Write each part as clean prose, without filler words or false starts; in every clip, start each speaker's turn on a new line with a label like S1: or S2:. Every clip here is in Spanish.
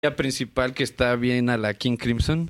S1: principal que está bien a la King Crimson.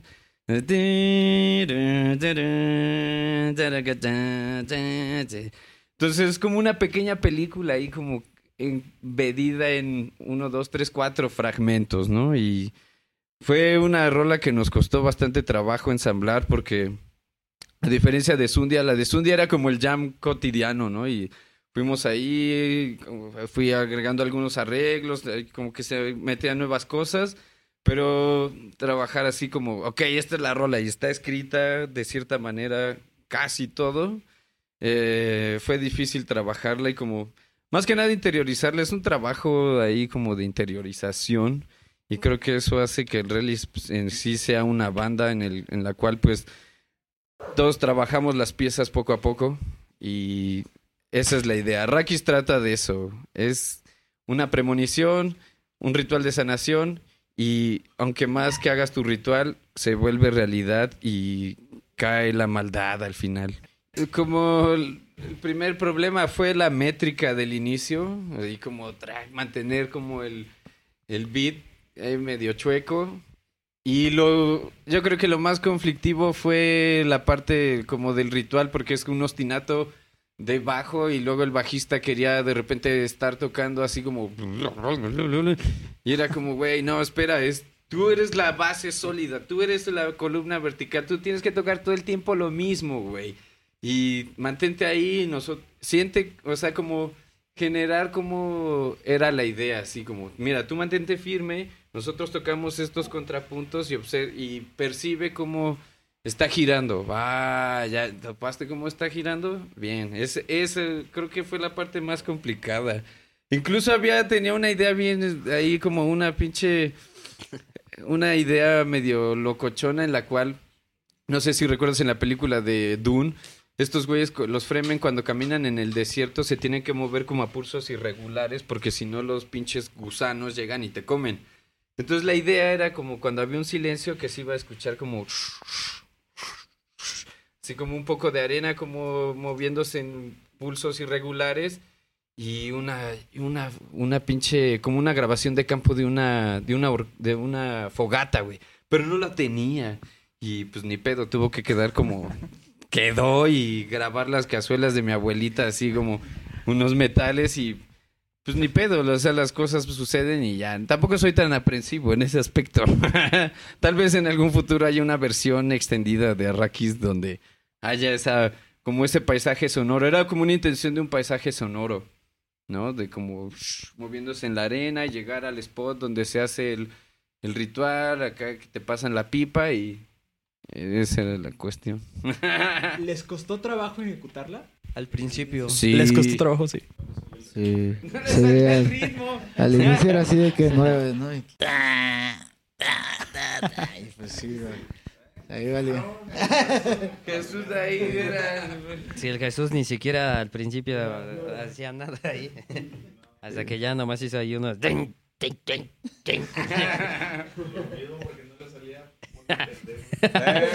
S1: Entonces es como una pequeña película ahí como embedida en 1, 2, 3, 4 fragmentos, ¿no? Y fue una rola que nos costó bastante trabajo ensamblar porque a diferencia de Zundia, la de Zundia era como el jam cotidiano, ¿no? Y fuimos ahí, fui agregando algunos arreglos, como que se metían nuevas cosas, pero trabajar así como, ok, esta es la rola y está escrita de cierta manera casi todo, fue difícil trabajarla y como, más que nada interiorizarla, es un trabajo ahí como de interiorización y creo que eso hace que el Relis pues, en sí sea una banda en la cual pues todos trabajamos las piezas poco a poco y esa es la idea. Rakis trata de eso. Es una premonición, un ritual de sanación y aunque más que hagas tu ritual, se vuelve realidad y cae la maldad al final. Como el primer problema fue la métrica del inicio y como mantener como el beat medio chueco. Y yo creo que lo más conflictivo fue la parte como del ritual, porque es un ostinato de bajo y luego el bajista quería de repente estar tocando así como... Y era como, güey, no, espera, tú eres la base sólida, tú eres la columna vertical, tú tienes que tocar todo el tiempo lo mismo, güey. Y mantente ahí, siente, o sea, como generar como era la idea, así como, mira, tú mantente firme, nosotros tocamos estos contrapuntos y percibe cómo está girando. ¿Ya topaste cómo está girando? Bien, ese creo que fue la parte más complicada. Incluso tenía una idea bien ahí como una idea medio locochona en la cual, no sé si recuerdas en la película de Dune, estos güeyes, los Fremen cuando caminan en el desierto se tienen que mover como a pulsos irregulares porque si no los pinches gusanos llegan y te comen. Entonces la idea era como cuando había un silencio que se iba a escuchar como... Así como un poco de arena como moviéndose en pulsos irregulares y una pinche... como una grabación de campo de una fogata, güey. Pero no la tenía. Y pues ni pedo, tuvo que quedar como... Quedó y grabar las cazuelas de mi abuelita así como unos metales y pues ni pedo, o sea, las cosas suceden y ya. Tampoco soy tan aprensivo en ese aspecto. Tal vez en algún futuro haya una versión extendida de Arrakis donde haya como ese paisaje sonoro. Era como una intención de un paisaje sonoro, ¿no? De como moviéndose en la arena y llegar al spot donde se hace el ritual, acá que te pasan la pipa y esa era la cuestión.
S2: ¿Les costó trabajo ejecutarla?
S3: Al principio.
S1: Sí.
S4: ¿Les costó trabajo? Sí.
S5: Sí.
S2: No le
S5: Sí,
S2: salía el ritmo.
S5: al inicio era así de que 9, ¿no? Y y pues sí, güey. Ahí vale.
S1: Jesús ahí era...
S3: Sí, el Jesús ni siquiera al principio hacía nada ahí. Hasta que ya nomás hizo ahí unos... ¡Ting, ting, ting, ting!